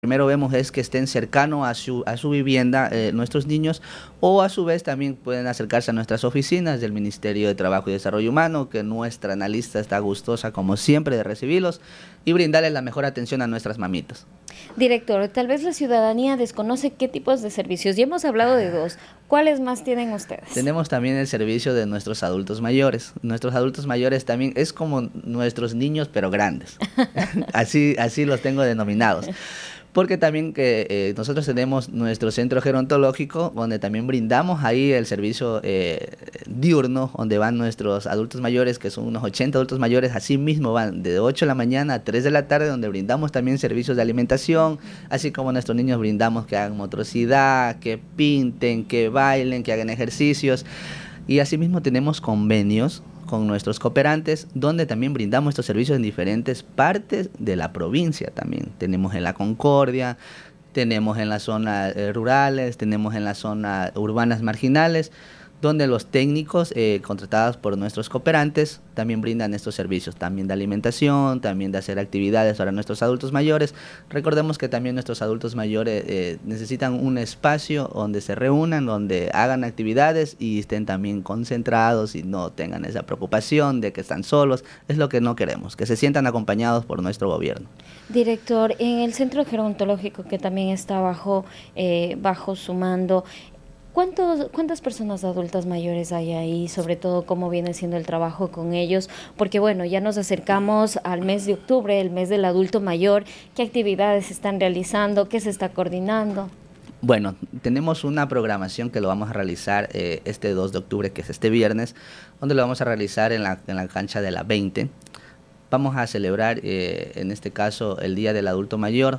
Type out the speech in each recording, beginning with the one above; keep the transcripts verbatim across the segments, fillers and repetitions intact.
Primero vemos es que estén cercanos a su, a su vivienda eh, nuestros niños, o a su vez también pueden acercarse a nuestras oficinas del Ministerio de Trabajo y Desarrollo Humano, que nuestra analista está gustosa como siempre de recibirlos y brindarles la mejor atención a nuestras mamitas. Director, tal vez la ciudadanía desconoce qué tipos de servicios. Ya hemos hablado de dos. ¿Cuáles más tienen ustedes? Tenemos también el servicio de nuestros adultos mayores. Nuestros adultos mayores también es como nuestros niños, pero grandes. así, así los tengo denominados. Porque también que eh, nosotros tenemos nuestro centro gerontológico, donde también brindamos ahí el servicio eh, diurno, donde van nuestros adultos mayores, que son unos ochenta adultos mayores, así mismo van de ocho de la mañana a tres de la tarde, donde brindamos también servicios de alimentación, así como nuestros niños brindamos que hagan motricidad, que pinten, que bailen, que hagan ejercicios. Y asimismo tenemos convenios con nuestros cooperantes, donde también brindamos estos servicios en diferentes partes de la provincia también. Tenemos en la Concordia, tenemos en las zonas eh, rurales, tenemos en las zonas urbanas marginales, donde los técnicos eh, contratados por nuestros cooperantes también brindan estos servicios, también de alimentación, también de hacer actividades para nuestros adultos mayores. Recordemos que también nuestros adultos mayores eh, necesitan un espacio donde se reúnan, donde hagan actividades y estén también concentrados y no tengan esa preocupación de que están solos. Es lo que no queremos, que se sientan acompañados por nuestro gobierno. Director, en el centro gerontológico, que también está bajo, eh, bajo su mando, ¿Cuántos, ¿Cuántas personas adultas mayores hay ahí? Sobre todo, ¿cómo viene siendo el trabajo con ellos? Porque bueno, ya nos acercamos al mes de octubre, el mes del adulto mayor. ¿Qué actividades se están realizando? ¿Qué se está coordinando? Bueno, tenemos una programación que lo vamos a realizar eh, este dos de octubre, que es este viernes, donde lo vamos a realizar en la, en la cancha de la veinte. Vamos a celebrar, eh, en este caso, el Día del Adulto Mayor.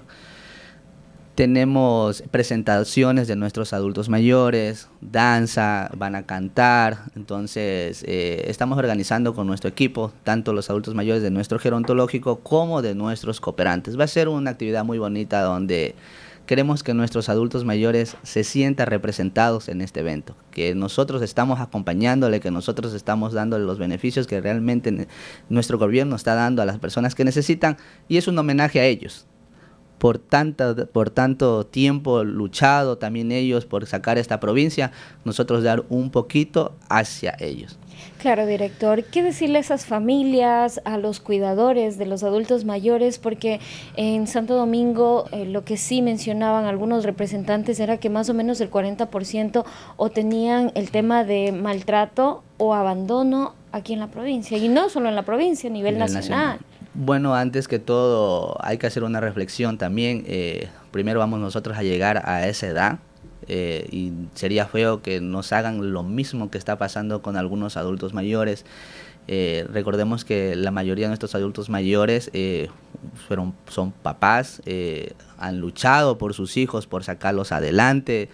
Tenemos presentaciones de nuestros adultos mayores, danza, van a cantar. Entonces eh, estamos organizando con nuestro equipo, tanto los adultos mayores de nuestro gerontológico como de nuestros cooperantes. Va a ser una actividad muy bonita donde queremos que nuestros adultos mayores se sientan representados en este evento, que nosotros estamos acompañándole, que nosotros estamos dándole los beneficios que realmente nuestro gobierno está dando a las personas que necesitan, y es un homenaje a ellos. Por, tanta, por tanto tiempo luchado también ellos por sacar esta provincia, nosotros dar un poquito hacia ellos. Claro, director. ¿Qué decirle a esas familias, a los cuidadores de los adultos mayores? Porque en Santo Domingo eh, lo que sí mencionaban algunos representantes era que más o menos el cuarenta por ciento o tenían el tema de maltrato o abandono aquí en la provincia, y no solo en la provincia, a nivel, nivel nacional. nacional. Bueno, antes que todo hay que hacer una reflexión también. Eh, primero vamos nosotros a llegar a esa edad eh, y sería feo que nos hagan lo mismo que está pasando con algunos adultos mayores. Eh, recordemos que la mayoría de nuestros adultos mayores eh, fueron, son papás, eh, han luchado por sus hijos, por sacarlos adelante,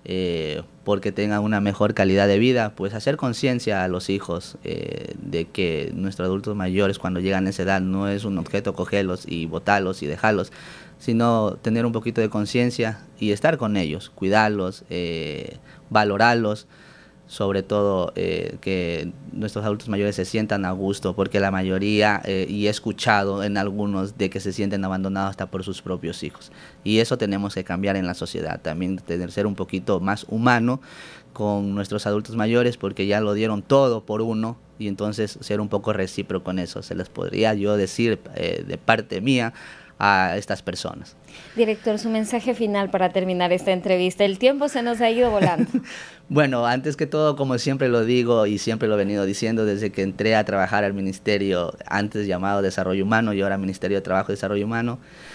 eh, porque tengan una mejor calidad de vida. Pues hacer conciencia a los hijos eh, de que nuestros adultos mayores, cuando llegan a esa edad, no es un objeto cogerlos y botarlos y dejarlos, sino tener un poquito de conciencia y estar con ellos, cuidarlos, eh, valorarlos. Sobre todo eh, que nuestros adultos mayores se sientan a gusto, porque la mayoría, eh, y he escuchado en algunos, de que se sienten abandonados hasta por sus propios hijos. Y eso tenemos que cambiar en la sociedad, también tener, ser un poquito más humano con nuestros adultos mayores, porque ya lo dieron todo por uno, y entonces ser un poco recíproco con eso. Se les podría yo decir eh, de parte mía a estas personas. Director, su mensaje final para terminar esta entrevista. El tiempo se nos ha ido volando. Bueno, antes que todo, como siempre lo digo y siempre lo he venido diciendo desde que entré a trabajar al Ministerio, antes llamado Desarrollo Humano y ahora Ministerio de Trabajo y Desarrollo Humano,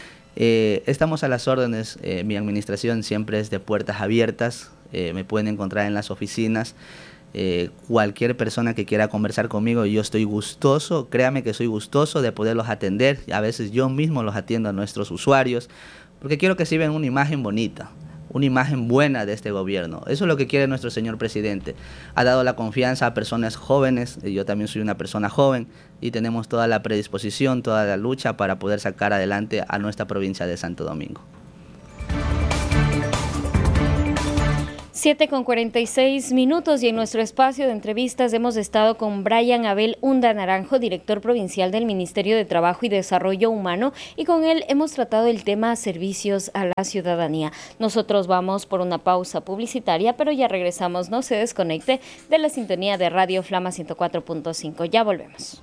eh, estamos a las órdenes. Eh, mi administración siempre es de puertas abiertas. Eh, me pueden encontrar en las oficinas. Eh, cualquier persona que quiera conversar conmigo, yo estoy gustoso, créame que soy gustoso de poderlos atender. A veces yo mismo los atiendo a nuestros usuarios, porque quiero que sirvan una imagen bonita, una imagen buena de este gobierno. Eso es lo que quiere nuestro señor presidente. Ha dado la confianza a personas jóvenes, yo también soy una persona joven, y tenemos toda la predisposición, toda la lucha para poder sacar adelante a nuestra provincia de Santo Domingo. siete con cuarenta y seis minutos y en nuestro espacio de entrevistas hemos estado con Brian Abel Hunda Naranjo, director provincial del Ministerio de Trabajo y Desarrollo Humano, y con él hemos tratado el tema servicios a la ciudadanía. Nosotros vamos por una pausa publicitaria, pero ya regresamos, no se desconecte de la sintonía de Radio Flama ciento cuatro punto cinco. Ya volvemos.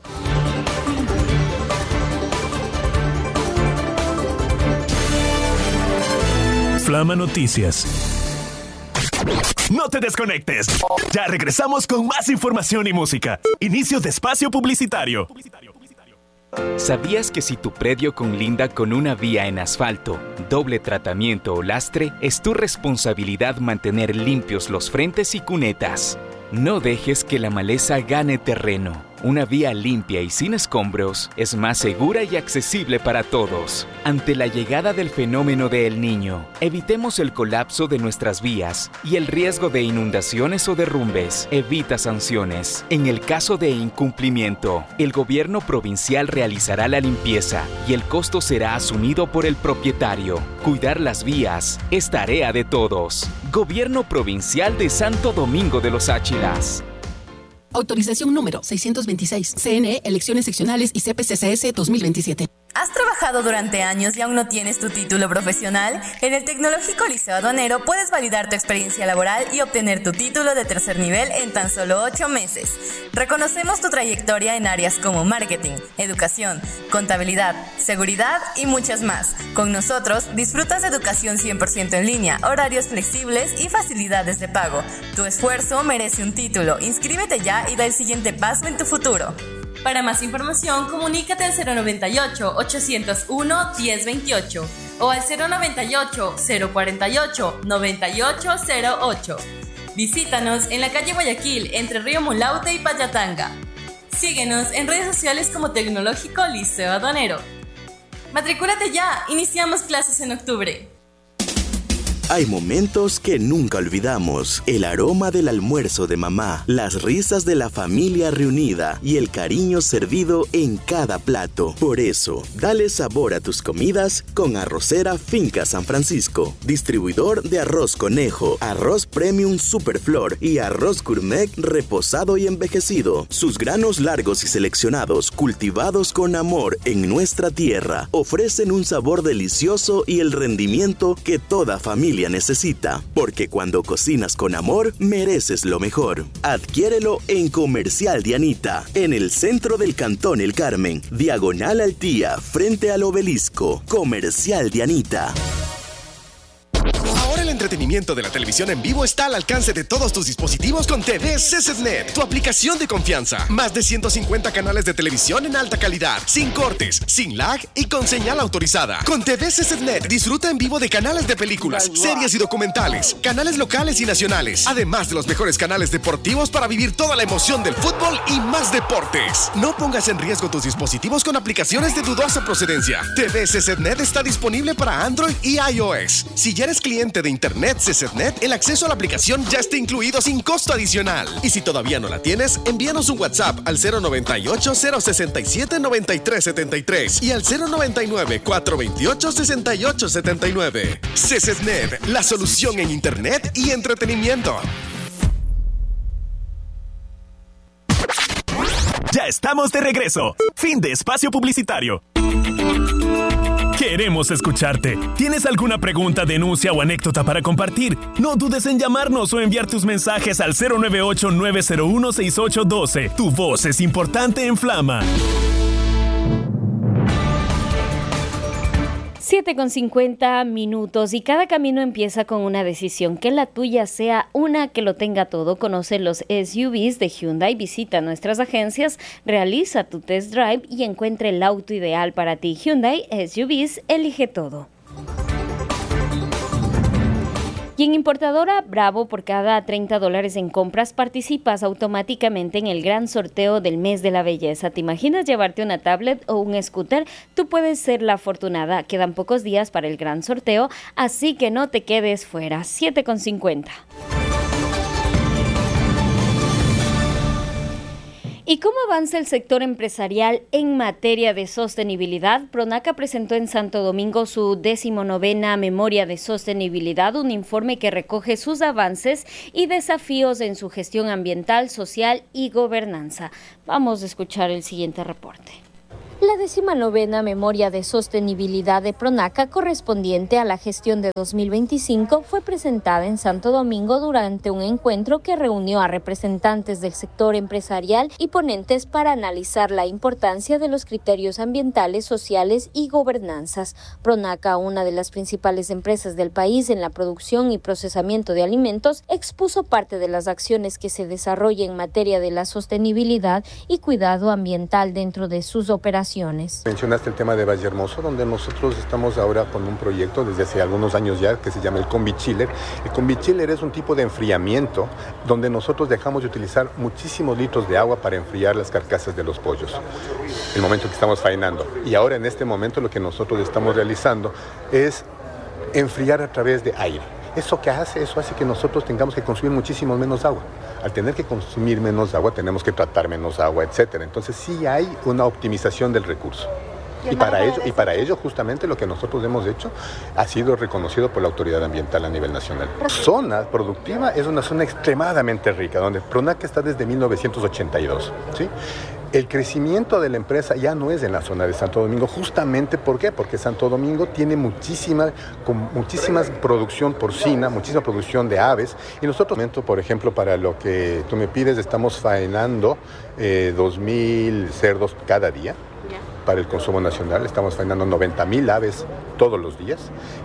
Flama Noticias. No te desconectes. Ya regresamos con más información y música. Inicio de espacio publicitario. ¿Sabías que si tu predio conlinda con una vía en asfalto, doble tratamiento o lastre, es tu responsabilidad mantener limpios los frentes y cunetas? No dejes que la maleza gane terreno. Una vía limpia y sin escombros es más segura y accesible para todos. Ante la llegada del fenómeno de El Niño, evitemos el colapso de nuestras vías y el riesgo de inundaciones o derrumbes. Evita sanciones. En el caso de incumplimiento, el gobierno provincial realizará la limpieza y el costo será asumido por el propietario. Cuidar las vías es tarea de todos. Gobierno Provincial de Santo Domingo de los Áchilas. Autorización número seiscientos veintiséis. C N E, Elecciones Seccionales y C P C C S dos mil veintisiete. ¿Has trabajado durante años y aún no tienes tu título profesional? En el Tecnológico Liceo Aduanero puedes validar tu experiencia laboral y obtener tu título de tercer nivel en tan solo ocho meses. Reconocemos tu trayectoria en áreas como marketing, educación, contabilidad, seguridad y muchas más. Con nosotros disfrutas de educación cien por ciento en línea, horarios flexibles y facilidades de pago. Tu esfuerzo merece un título. Inscríbete ya y da el siguiente paso en tu futuro. Para más información, comunícate al cero noventa y ocho, ochocientos uno, diez veintiocho o al cero noventa y ocho, cero cuarenta y ocho, noventa y ocho cero ocho. Visítanos en la calle Guayaquil, entre Río Mulaute y Payatanga. Síguenos en redes sociales como Tecnológico Liceo Aduanero. Matricúlate ya, iniciamos clases en octubre. Hay momentos que nunca olvidamos. El aroma del almuerzo de mamá, las risas de la familia reunida y el cariño servido en cada plato. Por eso, dale sabor a tus comidas con Arrocera Finca San Francisco. Distribuidor de arroz conejo, arroz premium Superflor y arroz gourmet reposado y envejecido. Sus granos largos y seleccionados, cultivados con amor en nuestra tierra, ofrecen un sabor delicioso y el rendimiento que toda familia necesita, porque cuando cocinas con amor, mereces lo mejor. Adquiérelo en Comercial Dianita, en el centro del Cantón El Carmen, diagonal al Tía, frente al Obelisco. Comercial Dianita. Ahora el entretenimiento de la televisión en vivo está al alcance de todos tus dispositivos con T V C Z N E T, tu aplicación de confianza. Más de ciento cincuenta canales de televisión en alta calidad, sin cortes, sin lag y con señal autorizada. Con T V C Z N E T disfruta en vivo de canales de películas, series y documentales, canales locales y nacionales, además de los mejores canales deportivos para vivir toda la emoción del fútbol y más deportes. No pongas en riesgo tus dispositivos con aplicaciones de dudosa procedencia. T V C Z N E T está disponible para Android y iOS. Si ya eres cliente de Internet C Z N E T, el acceso a la aplicación ya está incluido sin costo adicional. Y si todavía no la tienes, envíanos un WhatsApp al cero noventa y ocho, cero sesenta y siete, noventa y tres setenta y tres y al cero noventa y nueve, cuatrocientos veintiocho, sesenta y ocho setenta y nueve. C Z N E T, la solución en Internet y entretenimiento. Ya estamos de regreso. Fin de espacio publicitario. Queremos escucharte. ¿Tienes alguna pregunta, denuncia o anécdota para compartir? No dudes en llamarnos o enviar tus mensajes al cero noventa y ocho, nueve cero uno, seis ocho uno dos. Tu voz es importante en Flama. siete con cincuenta minutos y cada camino empieza con una decisión. Que la tuya sea una que lo tenga todo. Conoce los S U Vs de Hyundai, visita nuestras agencias, realiza tu test drive y encuentre el auto ideal para ti. Hyundai S U Vs, elige todo. Y en Importadora Bravo, por cada treinta dólares en compras, participas automáticamente en el gran sorteo del mes de la belleza. ¿Te imaginas llevarte una tablet o un scooter? Tú puedes ser la afortunada. Quedan pocos días para el gran sorteo, así que no te quedes fuera. siete con cincuenta. ¿Y cómo avanza el sector empresarial en materia de sostenibilidad? Pronaca presentó en Santo Domingo su decimonovena Memoria de Sostenibilidad, un informe que recoge sus avances y desafíos en su gestión ambiental, social y gobernanza. Vamos a escuchar el siguiente reporte. La décima novena Memoria de Sostenibilidad de Pronaca, correspondiente a la gestión de dos mil veinticinco, fue presentada en Santo Domingo durante un encuentro que reunió a representantes del sector empresarial y ponentes para analizar la importancia de los criterios ambientales, sociales y gobernanzas. Pronaca, una de las principales empresas del país en la producción y procesamiento de alimentos, expuso parte de las acciones que se desarrollan en materia de la sostenibilidad y cuidado ambiental dentro de sus operaciones. Mencionaste el tema de Valle Hermoso, donde nosotros estamos ahora con un proyecto desde hace algunos años ya que se llama el Combi Chiller. El Combi Chiller es un tipo de enfriamiento donde nosotros dejamos de utilizar muchísimos litros de agua para enfriar las carcasas de los pollos, el momento que estamos faenando. Y ahora en este momento lo que nosotros estamos realizando es enfriar a través de aire. ¿Eso qué hace? Eso hace que nosotros tengamos que consumir muchísimo menos agua. Al tener que consumir menos agua, tenemos que tratar menos agua, etcétera. Entonces sí hay una optimización del recurso. Y para ello, y para ello justamente lo que nosotros hemos hecho ha sido reconocido por la Autoridad Ambiental a nivel nacional. La zona productiva es una zona extremadamente rica, donde Pronaca está desde mil novecientos ochenta y dos, ¿sí? El crecimiento de la empresa ya no es en la zona de Santo Domingo, justamente ¿por qué? Porque Santo Domingo tiene muchísima, con muchísima producción porcina, muchísima producción de aves, y nosotros, por ejemplo, para lo que tú me pides, estamos faenando eh, dos mil cerdos cada día. Para el consumo nacional, estamos faenando noventa mil aves todos los días.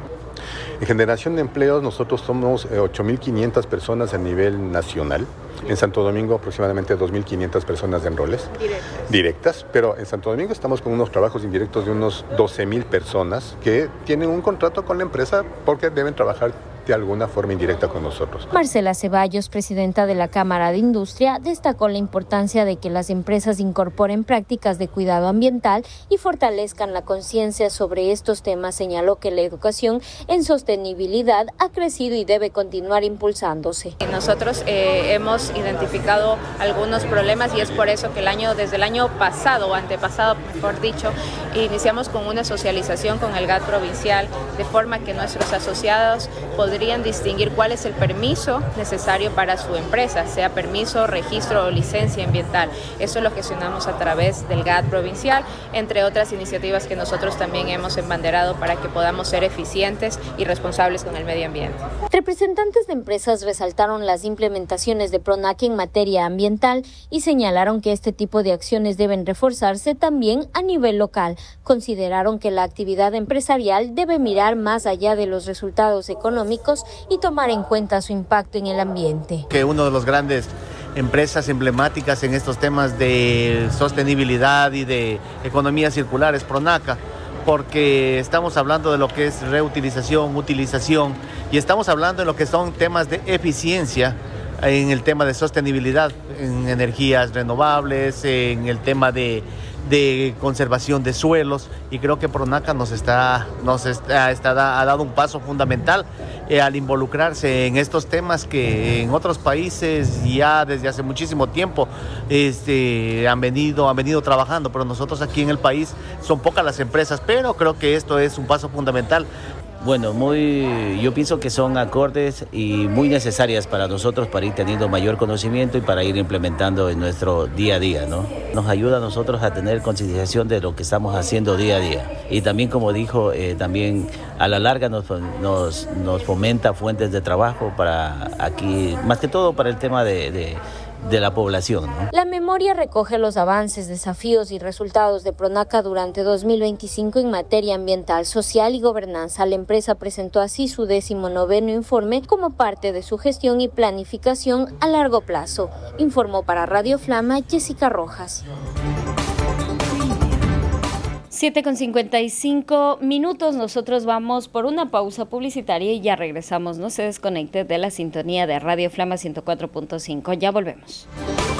En generación de empleos, nosotros somos ocho mil quinientas personas a nivel nacional. En Santo Domingo, aproximadamente dos mil quinientas personas en roles directas. directas. Pero en Santo Domingo estamos con unos trabajos indirectos de unos doce mil personas que tienen un contrato con la empresa porque deben trabajar de alguna forma indirecta con nosotros. Marcela Ceballos, presidenta de la Cámara de Industria, destacó la importancia de que las empresas incorporen prácticas de cuidado ambiental y fortalezcan la conciencia sobre estos temas. Señaló que la educación en sostenibilidad ha crecido y debe continuar impulsándose. Nosotros eh, hemos identificado algunos problemas y es por eso que el año, desde el año pasado o antepasado, mejor dicho, iniciamos con una socialización con el G A T provincial, de forma que nuestros asociados podrían podrían distinguir cuál es el permiso necesario para su empresa, sea permiso, registro o licencia ambiental. Eso lo gestionamos a través del G A T provincial, entre otras iniciativas que nosotros también hemos embanderado para que podamos ser eficientes y responsables con el medio ambiente. Representantes de empresas resaltaron las implementaciones de Pronaca en materia ambiental y señalaron que este tipo de acciones deben reforzarse también a nivel local. Consideraron que la actividad empresarial debe mirar más allá de los resultados económicos y tomar en cuenta su impacto en el ambiente. Que uno de los grandes empresas emblemáticas en estos temas de sostenibilidad y de economía circular es Pronaca, porque estamos hablando de lo que es reutilización, utilización, y estamos hablando de lo que son temas de eficiencia en el tema de sostenibilidad, en energías renovables, en el tema de de conservación de suelos, y creo que Pronaca nos está nos está, está ha dado un paso fundamental eh, al involucrarse en estos temas que en otros países ya desde hace muchísimo tiempo este, han venido han venido trabajando, pero nosotros aquí en el país son pocas las empresas, pero creo que esto es un paso fundamental. Bueno, muy, yo pienso que son acordes y muy necesarias para nosotros para ir teniendo mayor conocimiento y para ir implementando en nuestro día a día, ¿no? Nos ayuda a nosotros a tener concienciación de lo que estamos haciendo día a día. Y también, como dijo, eh, también a la larga nos, nos, nos fomenta fuentes de trabajo para aquí, más que todo para el tema de... de de la población, ¿no? La memoria recoge los avances, desafíos y resultados de Pronaca durante dos mil veinticinco en materia ambiental, social y gobernanza. La empresa presentó así su décimo noveno informe como parte de su gestión y planificación a largo plazo. Informó para Radio Flama Jessica Rojas. siete con cincuenta y cinco minutos, nosotros vamos por una pausa publicitaria y ya regresamos. No se desconecte de la sintonía de Radio Flama ciento cuatro punto cinco. Ya volvemos.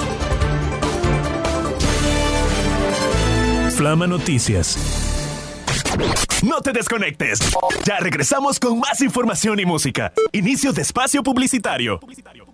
Flama Noticias. No te desconectes. Ya regresamos con más información y música. Inicio de espacio publicitario.